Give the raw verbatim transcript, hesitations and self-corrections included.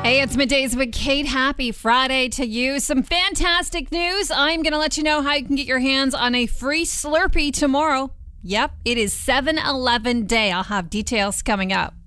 Hey, it's Middays with Kate. Happy Friday to you. Some fantastic news. I'm going to let you know how you can get your hands on a free Slurpee tomorrow. Yep, it is seven eleven day. I'll have details coming up.